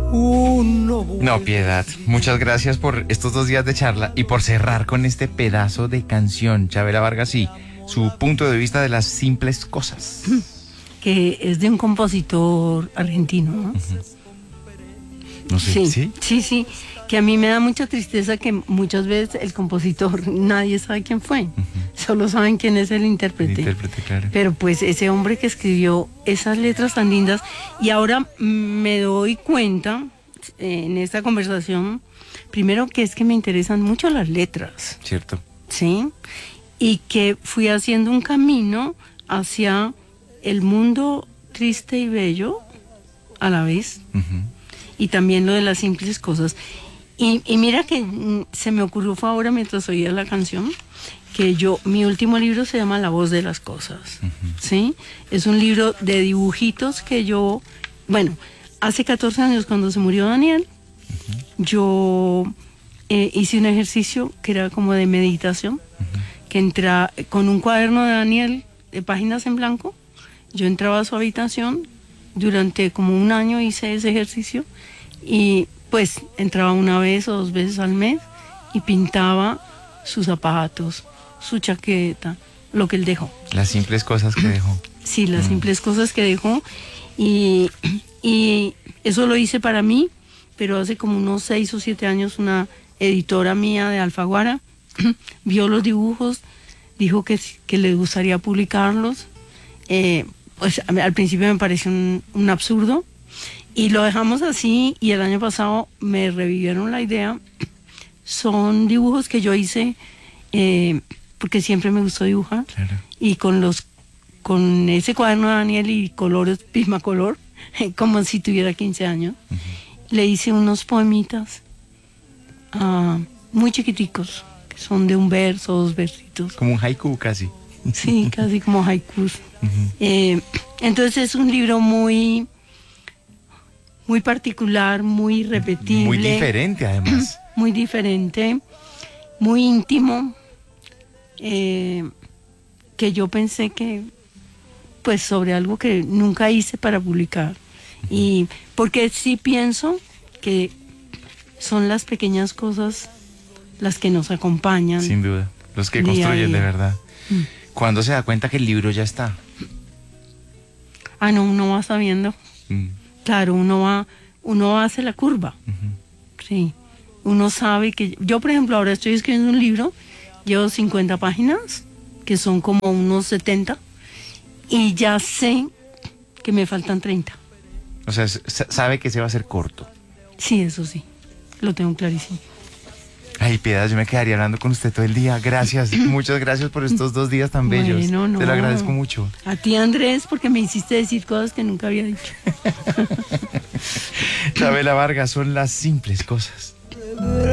No, Piedad, muchas gracias por estos 2 días de charla y por cerrar con este pedazo de canción. Chabela Vargas y su punto de vista de las simples cosas. Que es de un compositor argentino, ¿no? No sé, Sí, que a mí me da mucha tristeza que muchas veces el compositor, nadie sabe quién fue, solo saben quién es el intérprete. Claro. Pero pues ese hombre que escribió esas letras tan lindas, y ahora me doy cuenta en esta conversación, primero que es que me interesan mucho las letras. Cierto. Sí, y que fui haciendo un camino hacia el mundo triste y bello a la vez, y también lo de las simples cosas. Y mira que se me ocurrió fue ahora mientras oía la canción, que mi último libro se llama La voz de las cosas, ¿sí? Es un libro de dibujitos que hace 14 años cuando se murió Daniel, yo hice un ejercicio que era como de meditación, que entra con un cuaderno de Daniel de páginas en blanco. Yo entraba a su habitación, durante como un año hice ese ejercicio y pues entraba 1 vez o 2 veces al mes y pintaba sus zapatos, su chaqueta, lo que él dejó. Las simples cosas que dejó. Sí, las simples cosas que dejó, y eso lo hice para mí, pero hace como unos 6 o 7 años una editora mía de Alfaguara vio los dibujos, dijo que le gustaría publicarlos. Pues al principio me pareció un absurdo y lo dejamos así, y el año pasado me revivieron la idea. Son dibujos que yo hice porque siempre me gustó dibujar, Claro. y con ese cuaderno de Daniel y colores Prismacolor, como si tuviera 15 años, le hice unos poemitas muy chiquiticos, que son de 1 verso, 2 versitos. Como un haiku casi. Sí, casi como haikus. Entonces es un libro muy, muy particular, muy repetible. Muy diferente, además. Muy diferente, muy íntimo, que yo pensé que, pues, sobre algo que nunca hice para publicar. Y porque sí pienso que son las pequeñas cosas las que nos acompañan. Sin duda, los que día a construyen de día. verdad. ¿Cuándo se da cuenta que el libro ya está? No, uno va sabiendo. Claro, uno hace la curva. Sí, uno sabe que... Yo, por ejemplo, ahora estoy escribiendo un libro, llevo 50 páginas, que son como unos 70, y ya sé que me faltan 30. O sea, sabe que se va a hacer corto. Sí, eso sí, lo tengo clarísimo. Ay, Piedad, yo me quedaría hablando con usted todo el día. Gracias, muchas gracias por estos 2 días tan bellos. Bueno, no. Te lo agradezco mucho. A ti, Andrés, porque me hiciste decir cosas que nunca había dicho. Chabela Vargas, son las simples cosas.